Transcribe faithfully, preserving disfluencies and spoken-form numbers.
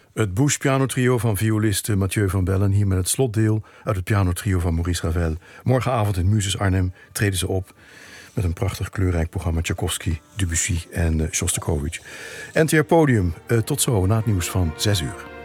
Het Bush pianotrio van violist Mathieu van Bellen. Hier met het slotdeel uit het pianotrio van Maurice Ravel. Morgenavond in Muses Arnhem treden ze op met een prachtig kleurrijk programma. Tchaikovsky, Debussy en uh, Shostakovich. N T R Podium, uh, tot zo na het nieuws van zes uur.